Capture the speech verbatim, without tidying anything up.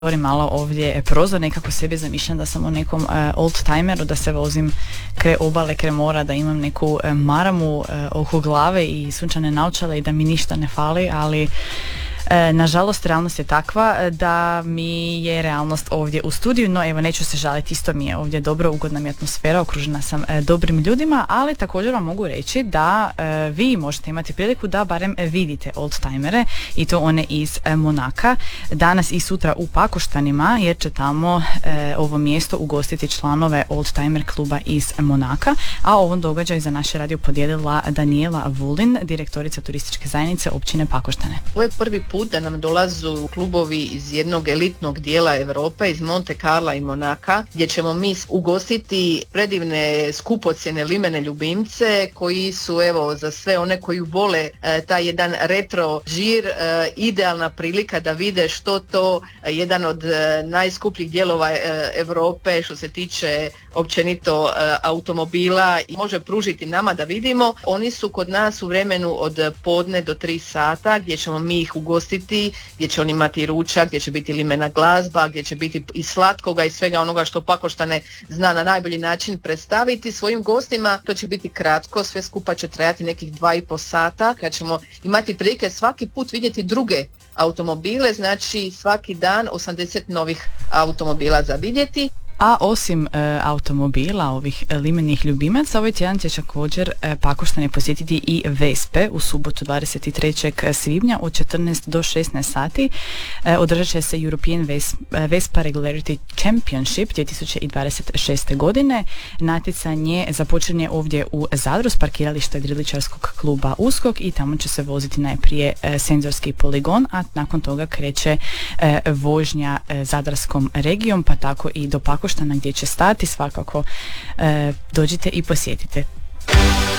Govorim malo ovdje prozor, nekako sebi zamišljam da sam u nekom uh, old timeru, da se vozim kre obale, kre mora, da imam neku uh, maramu uh, oko glave i sunčane naočale i da mi ništa ne fali, ali E, nažalost, realnost je takva da mi je realnost ovdje u studiju, no evo, neću se žaliti, isto mi je ovdje dobro, ugodna mi je atmosfera, okružena sam e, dobrim ljudima, ali također vam mogu reći da e, vi možete imati priliku da barem vidite oldtimere, i to one iz e, Monaka, danas i sutra u Pakoštanima, jer će tamo e, ovo mjesto ugostiti članove oldtimer kluba iz Monaka, a ovom događaju za naše radio podijelila Daniela Vulin, direktorica turističke zajednice općine Pakoštane. Ovo je prvi put da nam dolazu klubovi iz jednog elitnog dijela Europe, iz Monte Carla i Monaka, gdje ćemo mi ugostiti predivne skupocjene limene ljubimce koji su, evo, za sve one koji vole e, taj jedan retro žir, e, idealna prilika da vide što to e, jedan od e, najskupljih dijelova e, Europe što se tiče općenito e, automobila i može pružiti nama da vidimo. Oni su kod nas u vremenu od podne do tri sata, gdje ćemo mi ih ugostiti, gdje će oni imati ručak, gdje će biti limena glazba, gdje će biti i slatkoga i svega onoga što Pakoštane zna na najbolji način predstaviti svojim gostima. To će biti kratko, sve skupa će trajati nekih dva i po sata, kad ćemo imati prilike svaki put vidjeti druge automobile, znači svaki dan osamdeset novih automobila za vidjeti. A osim e, automobila, ovih e, limenih ljubimaca, ovaj tjedan će također e, Pakoštane posjetiti i Vespe u subotu dvadeset trećeg svibnja od četrnaest do šesnaest sati. E, održat će se European Ves, Vespa Regularity Championship dvije tisuće dvadeset šeste. godine. Natjecanje započinje ovdje u Zadru s parkirališta jedriličarskog kluba Uskok i tamo će se voziti najprije e, senzorski poligon, a nakon toga kreće e, vožnja e, zadarskom regijom, pa tako i do Pakoštana gdje će stati. Svakako e, dođite i posjetite.